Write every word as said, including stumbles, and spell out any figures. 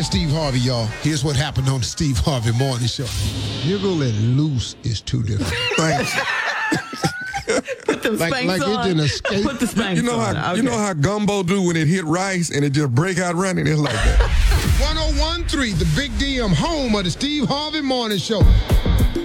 and Steve Harvey, y'all. Here's what happened on the Steve Harvey Morning Show. Jiggle and loose is two different things. Put them like, spanks like on. it didn't escape. Put the spanks You know on. how Okay. you know how gumbo do when it hit rice and it just break out running? It's like that. one oh one point three, the Big D M, home of the Steve Harvey Morning Show.